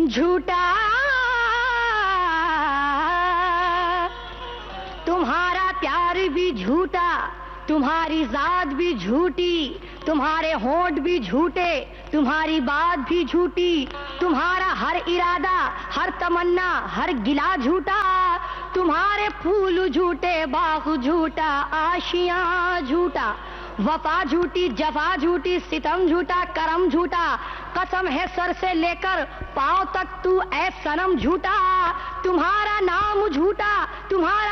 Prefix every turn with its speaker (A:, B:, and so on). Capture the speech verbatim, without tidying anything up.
A: झूठा तुम्हारा प्यार भी झूठा, तुम्हारी जात भी झूठी, तुम्हारे होंठ भी झूठे, तुम्हारी बात भी झूठी, तुम्हारा हर इरादा, हर तमन्ना, हर गिला झूठा, तुम्हारे फूल झूठे, बाग झूठा, आशियां झूठा, वफा झूठी, जफा झूठी, सितम झूठा, करम झूठा, कसम है सर से लेकर पांव तक तू ऐ सनम झूठा, तुम्हारा नाम झूठा, तुम्हारा